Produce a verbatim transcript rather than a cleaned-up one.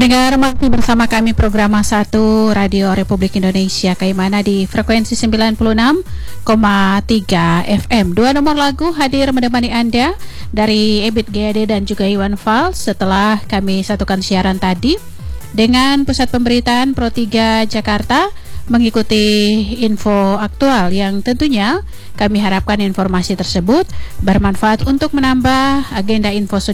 Pendengar masih bersama kami program satu Radio Republik Indonesia Kaimana di frekuensi sembilan puluh enam koma tiga F M. Dua nomor lagu hadir menemani Anda dari Ebit G A D dan juga Iwan Fals setelah kami satukan siaran tadi dengan Pusat Pemberitaan Pro tiga Jakarta mengikuti info aktual yang tentunya kami harapkan informasi tersebut bermanfaat untuk menambah agenda info